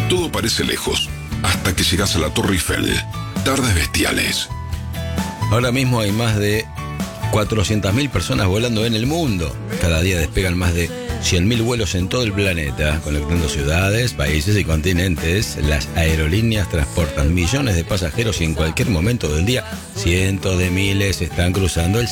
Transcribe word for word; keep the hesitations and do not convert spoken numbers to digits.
Todo parece lejos, hasta que llegas a la Torre Eiffel. Tardes bestiales. Ahora mismo hay más de cuatrocientas mil personas volando en el mundo. Cada día despegan más de cien mil vuelos en todo el planeta, conectando ciudades, países y continentes. Las aerolíneas transportan millones de pasajeros y en cualquier momento del día cientos de miles están cruzando el